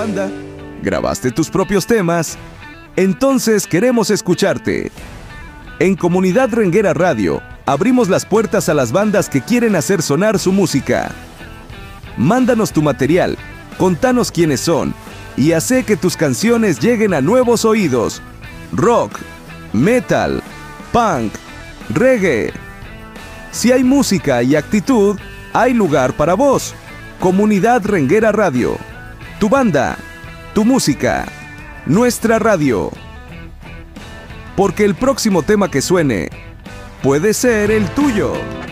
banda? ¿Grabaste tus propios temas? Entonces queremos escucharte. En Comunidad Renguera Radio, abrimos las puertas a las bandas que quieren hacer sonar su música. Mándanos tu material, contanos quiénes son y hace que tus canciones lleguen a nuevos oídos. Rock, metal, punk, reggae. Si hay música y actitud, hay lugar para vos. Comunidad Renguera Radio. Tu banda, tu música, nuestra radio. Porque el próximo tema que suene puede ser el tuyo.